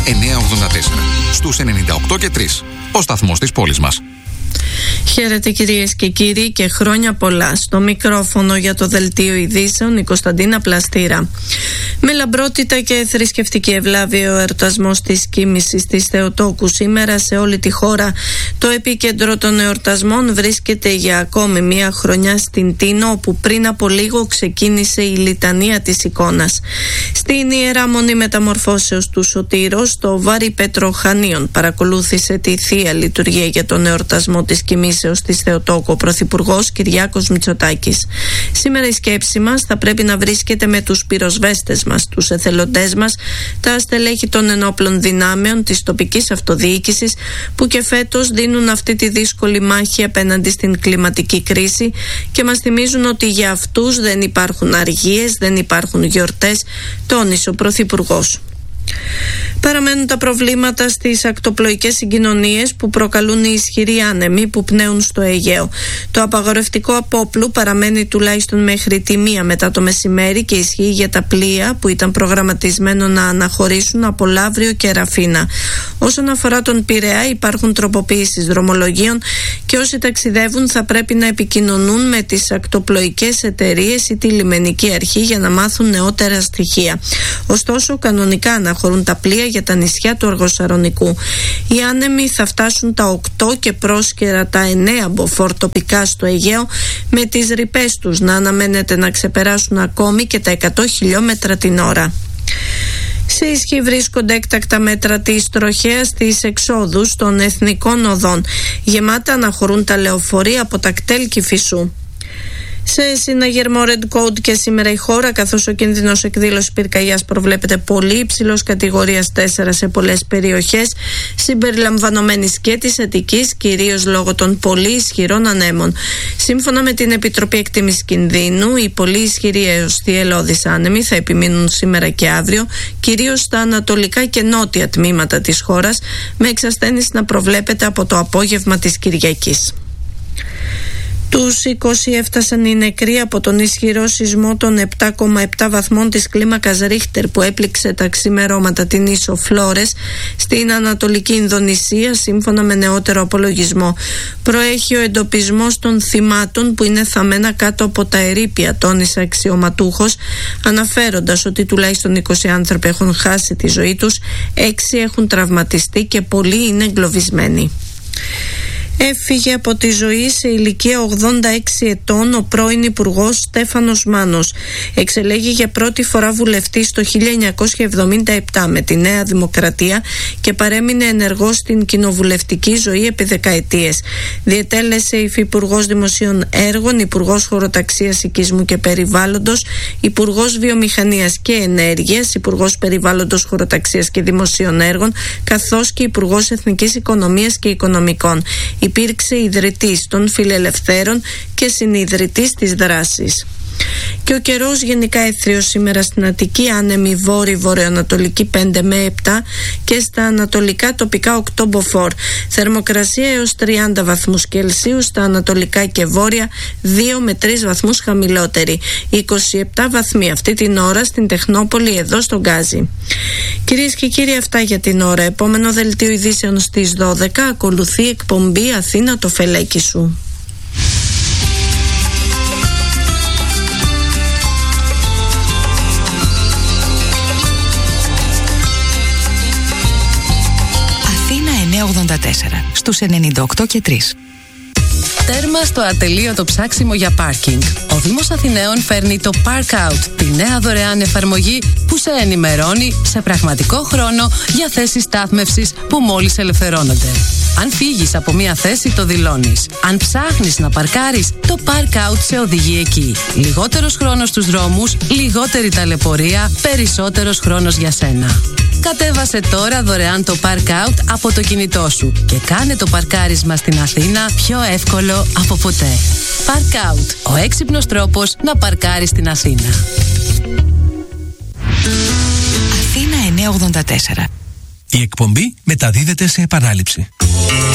Στους 98 και 3. Ο σταθμός της πόλης μας. Χαίρετε κυρίες και κύριοι και χρόνια πολλά. Στο μικρόφωνο για το δελτίο ειδήσεων η Κωνσταντίνα Πλαστήρα. Με λαμπρότητα και θρησκευτική ευλάβεια ο εορτασμός της Κοίμησης της Θεοτόκου σήμερα σε όλη τη χώρα. Το επίκεντρο των εορτασμών βρίσκεται για ακόμη μία χρονιά στην Τίνο, όπου πριν από λίγο ξεκίνησε η λιτανία της εικόνας. Στην Ιερά Μονή Μεταμορφώσεως του Σωτήρος, το Βάρη Πέτρο Χανίων παρακολούθησε τη Θεία Λειτουργία για τον εορτασμό της Κοιμήσεως της Θεοτόκου ο Πρωθυπουργός Κυριάκος Μητσοτάκης. Σήμερα η σκέψη μας θα πρέπει να βρίσκεται με τους πυροσβέστες μας, τους εθελοντές μας, τα στελέχη των ενόπλων δυνάμεων, της τοπικής αυτοδιοίκησης, που και φέτος δίνουν αυτή τη δύσκολη μάχη απέναντι στην κλιματική κρίση και μας θυμίζουν ότι για αυτούς δεν υπάρχουν αργίες, δεν υπάρχουν γιορτές, τόνισε ο Πρωθυπουργός. Παραμένουν τα προβλήματα στις ακτοπλοϊκές συγκοινωνίες που προκαλούν οι ισχυροί άνεμοι που πνέουν στο Αιγαίο. Το απαγορευτικό απόπλου παραμένει τουλάχιστον μέχρι τη 1 μετά το μεσημέρι και ισχύει για τα πλοία που ήταν προγραμματισμένο να αναχωρήσουν από Λαύριο και Ραφίνα. Όσον αφορά τον Πειραιά, υπάρχουν τροποποιήσεις δρομολογίων και όσοι ταξιδεύουν θα πρέπει να επικοινωνούν με τις ακτοπλοϊκές εταιρείες ή τη λιμενική αρχή για να μάθουν νεότερα στοιχεία. Ωστόσο, κανονικά αναχωρούν τα πλοία για τα νησιά του Αργοσαρονικού. Οι άνεμοι θα φτάσουν τα 8 και πρόσκαιρα τα 9 μποφόρ τοπικά στο Αιγαίο, με τις ρηπές τους να αναμένεται να ξεπεράσουν ακόμη και τα 100 χιλιόμετρα την ώρα. Σε ισχύ βρίσκονται έκτακτα μέτρα της τροχέας στις εξόδους των εθνικών οδών. Γεμάτα αναχωρούν τα λεωφορεία από τα κτέλ Κηφισού. Σε συναγερμό Red Code και σήμερα η χώρα, καθώς ο κίνδυνος εκδήλωσης πυρκαγιάς προβλέπεται πολύ υψηλός κατηγορίας 4 σε πολλές περιοχές, συμπεριλαμβανομένης και της Αττικής, κυρίως λόγω των πολύ ισχυρών ανέμων. Σύμφωνα με την Επιτροπή Εκτίμησης Κινδύνου, οι πολύ ισχυροί έως θυελλώδεις άνεμοι θα επιμείνουν σήμερα και αύριο, κυρίως στα ανατολικά και νότια τμήματα της χώρας, με εξασθένηση να προβλέπεται από το απόγευμα της Κυριακής. Τους 20 έφτασαν οι νεκροί από τον ισχυρό σεισμό των 7,7 βαθμών της κλίμακας Ρίχτερ που έπληξε τα ξημερώματα την ίσο Φλόρες στην Ανατολική Ινδονησία, σύμφωνα με νεότερο απολογισμό. Προέχει ο εντοπισμός των θυμάτων που είναι θαμμένα κάτω από τα ερείπια, τόνισε αξιωματούχος, αναφέροντας ότι τουλάχιστον 20 άνθρωποι έχουν χάσει τη ζωή τους, 6 έχουν τραυματιστεί και πολλοί είναι εγκλωβισμένοι. Έφυγε από τη ζωή σε ηλικία 86 ετών ο πρώην Υπουργός Στέφανος Μάνος. Εξελέγει για πρώτη φορά βουλευτής το 1977 με τη Νέα Δημοκρατία και παρέμεινε ενεργός στην κοινοβουλευτική ζωή επί δεκαετίες. Διετέλεσε υφυπουργός Δημοσίων Έργων, υπουργός Χωροταξίας, Οικισμού και Περιβάλλοντος, υπουργός Βιομηχανίας και Ενέργειας, υπουργός Περιβάλλοντος, Χωροταξίας και Δημοσίων Έργων, καθώς και υπουργός Εθνικής Οικονομίας και Οικονομικών. Υπήρξε ιδρυτής των Φιλελευθέρων και συνιδρυτής της Δράσης. Και ο καιρός γενικά έθριος σήμερα στην Αττική, άνεμη βόρειο-βορειοανατολική 5 με 7 και στα ανατολικά τοπικά 8 μποφόρ. Θερμοκρασία έως 30 βαθμούς Κελσίου, στα ανατολικά και βόρεια 2 με 3 βαθμούς χαμηλότερη. 27 βαθμοί αυτή την ώρα στην Τεχνόπολη, εδώ στον Γκάζι. Κυρίες και κύριοι, αυτά για την ώρα. Επόμενο δελτίο ειδήσεων στις 12. Ακολουθεί εκπομπή Αθήνα το φελέκι σου. Αθήνα 984 στους 98 και 3. Τέρμα στο ατελείωτο ψάξιμο για πάρκινγκ. Ο Δήμος Αθηναίων φέρνει το Park Out, τη νέα δωρεάν εφαρμογή που σε ενημερώνει σε πραγματικό χρόνο για θέσεις στάθμευσης που μόλις ελευθερώνονται. Αν φύγεις από μία θέση, το δηλώνεις. Αν ψάχνεις να παρκάρεις, το Park Out σε οδηγεί εκεί. Λιγότερος χρόνος στους δρόμους, λιγότερη ταλαιπωρία, περισσότερος χρόνος για σένα. Κατέβασε τώρα δωρεάν το Park Out από το κινητό σου και κάνε το παρκάρισμα στην Αθήνα πιο εύκολο από ποτέ. Park Out, ο έξυπνος τρόπος να παρκάρεις στην Αθήνα. Αθήνα 984. Η εκπομπή μεταδίδεται σε επανάληψη.